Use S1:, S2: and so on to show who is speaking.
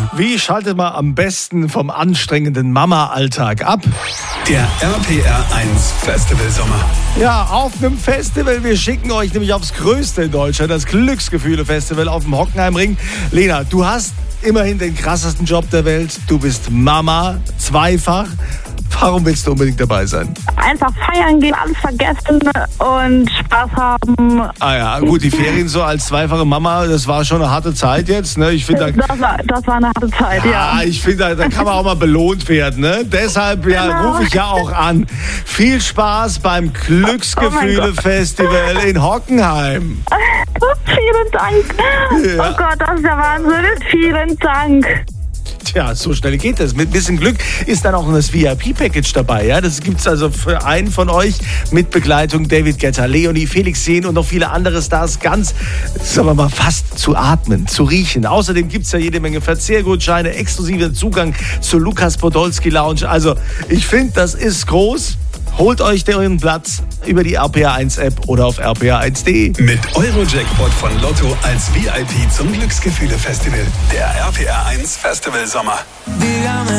S1: Wie schaltet man am besten vom anstrengenden Mama-Alltag ab?
S2: Der RPR1 Festival Sommer.
S1: Ja, auf einem Festival. Wir schicken euch nämlich aufs größte in Deutschland, das Glücksgefühle-Festival auf dem Hockenheimring. Lena, du hast immerhin den krassesten Job der Welt. Du bist Mama, zweifach. Warum willst du unbedingt dabei sein?
S3: Einfach feiern gehen, alles vergessen und Spaß haben.
S1: Ah ja, gut, die Ferien so als zweifache Mama, das war schon eine harte Zeit jetzt. Ne? Ich finde,
S3: das war eine harte Zeit, ja.
S1: Ich finde, da kann man auch mal belohnt werden. Ne? Deshalb rufe ich ja auch an. Viel Spaß beim Glücksgefühle-Festival in Hockenheim.
S3: Vielen Dank.
S1: Ja.
S3: Oh Gott, das ist der Wahnsinn. Vielen Dank.
S1: Tja, so schnell geht das. Mit ein bisschen Glück ist dann auch noch das VIP-Package dabei. Ja? Das gibt es also für einen von euch mit Begleitung David Guetta, Leonie, Felix Jähn und noch viele andere Stars. Ganz, sagen wir mal, fast zu atmen, zu riechen. Außerdem gibt es ja jede Menge Verzehrgutscheine, exklusiven Zugang zur Lukas Podolski Lounge. Also ich finde, das ist groß. Holt euch euren Platz über die RPR1-App oder auf rpr1.de.
S2: Mit Euro-Jackpot von Lotto als VIP zum Glücksgefühle-Festival. Der RPR1 Festival Sommer.